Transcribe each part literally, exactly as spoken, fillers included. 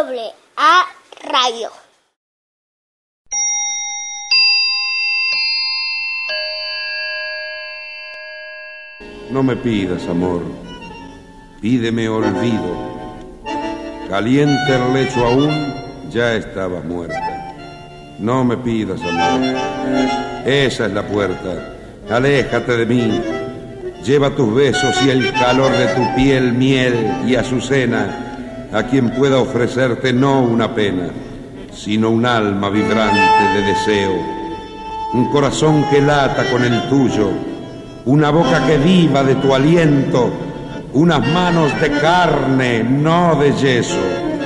Doble A Radio. No me pidas amor, pídeme olvido. Caliente el lecho aún, ya estabas muerta. No me pidas amor, esa es la puerta. Aléjate de mí, lleva tus besos y el calor de tu piel, miel y azucena, a quien pueda ofrecerte no una pena, sino un alma vibrante de deseo, un corazón que lata con el tuyo, una boca que viva de tu aliento, unas manos de carne, no de yeso.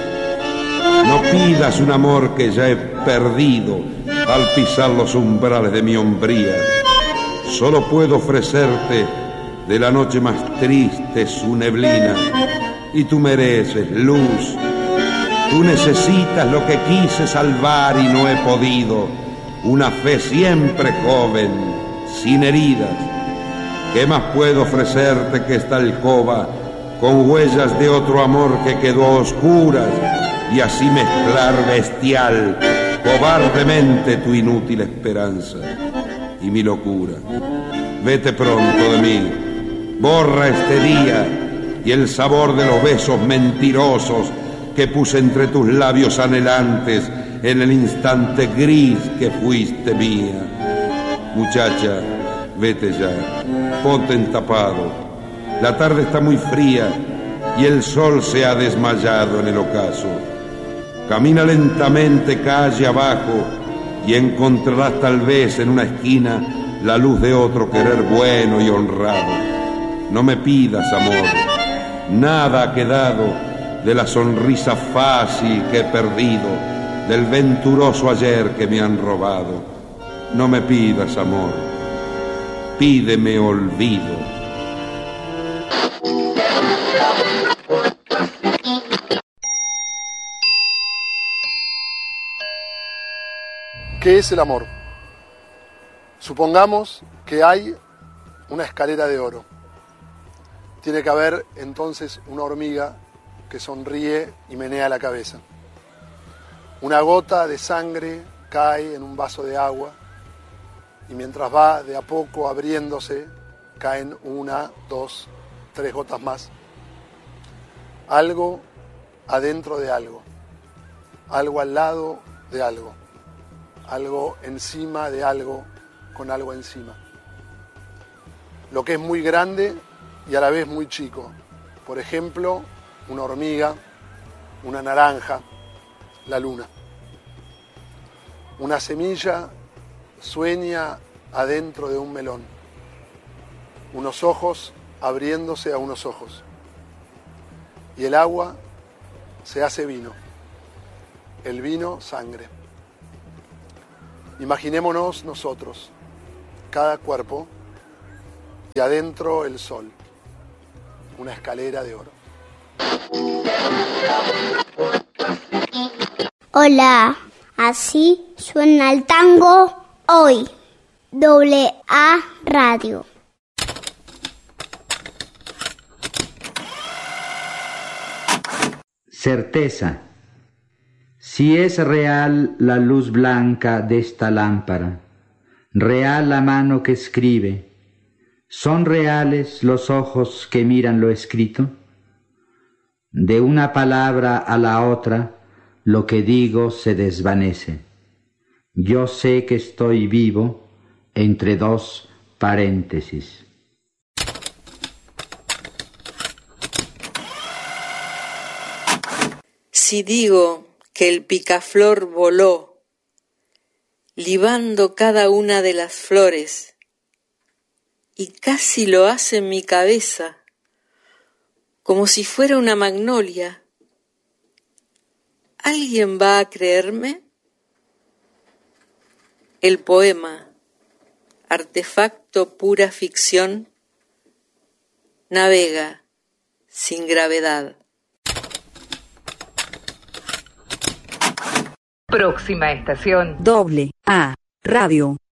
No pidas un amor que ya he perdido al pisar los umbrales de mi hombría. Solo puedo ofrecerte de la noche más triste su neblina, y tú mereces luz. Tú necesitas lo que quise salvar y no he podido, una fe siempre joven, sin heridas. ¿Qué más puedo ofrecerte que esta alcoba con huellas de otro amor que quedó a oscuras, y así mezclar bestial, cobardemente tu inútil esperanza y mi locura? Vete pronto de mí, borra este día y el sabor de los besos mentirosos que puse entre tus labios anhelantes en el instante gris que fuiste mía. Muchacha, vete ya, ponte entapado. La tarde está muy fría y el sol se ha desmayado en el ocaso. Camina lentamente calle abajo y encontrarás tal vez en una esquina la luz de otro querer bueno y honrado. No me pidas amor, nada ha quedado de la sonrisa fácil que he perdido, del venturoso ayer que me han robado. No me pidas amor, pídeme olvido. ¿Qué es el amor? Supongamos que hay una escalera de oro. Tiene que haber entonces una hormiga que sonríe y menea la cabeza. Una gota de sangre cae en un vaso de agua y mientras va de a poco abriéndose, caen una, dos, tres gotas más. Algo adentro de algo, algo al lado de algo, algo encima de algo con algo encima. Lo que es muy grande y a la vez muy chico. Por ejemplo, una hormiga, una naranja, la luna. Una semilla sueña adentro de un melón. Unos ojos abriéndose a unos ojos. Y el agua se hace vino. El vino, sangre. Imaginémonos nosotros, cada cuerpo, y adentro el sol, una escalera de oro. Hola, así suena el tango hoy. Doble A Radio. Certeza. Si es real la luz blanca de esta lámpara, real la mano que escribe, ¿son reales los ojos que miran lo escrito? De una palabra a la otra, lo que digo se desvanece. Yo sé que estoy vivo entre dos paréntesis. Si digo que el picaflor voló, libando cada una de las flores, y casi lo hace en mi cabeza, como si fuera una magnolia, ¿alguien va a creerme? El poema, artefacto pura ficción, navega sin gravedad. Próxima estación. Doble A Radio.